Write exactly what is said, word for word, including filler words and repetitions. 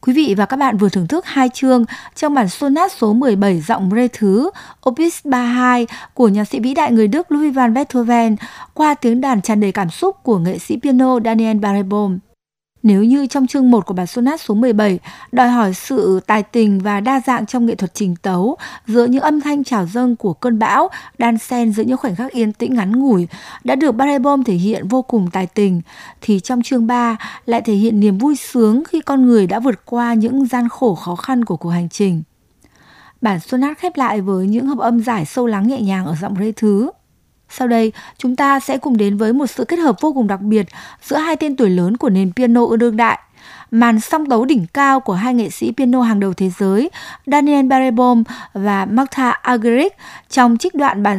Quý vị và các bạn vừa thưởng thức hai chương trong bản sonat số mười bảy giọng rê thứ Opus ba mươi hai của nhạc sĩ vĩ đại người Đức Ludwig van Beethoven qua tiếng đàn tràn đầy cảm xúc của nghệ sĩ piano Daniel Barenboim. Nếu như trong chương một của bản sonat số mười bảy đòi hỏi sự tài tình và đa dạng trong nghệ thuật trình tấu giữa những âm thanh trào dâng của cơn bão đan xen giữa những khoảnh khắc yên tĩnh ngắn ngủi đã được Barenboim thể hiện vô cùng tài tình, thì trong chương ba lại thể hiện niềm vui sướng khi con người đã vượt qua những gian khổ khó khăn của cuộc hành trình. Bản sonat khép lại với những hợp âm giải sâu lắng nhẹ nhàng ở giọng rê thứ. Sau đây, chúng ta sẽ cùng đến với một sự kết hợp vô cùng đặc biệt giữa hai tên tuổi lớn của nền piano đương đại. Màn song tấu đỉnh cao của hai nghệ sĩ piano hàng đầu thế giới Daniel Barenboim và Martha Argerich trong trích đoạn bản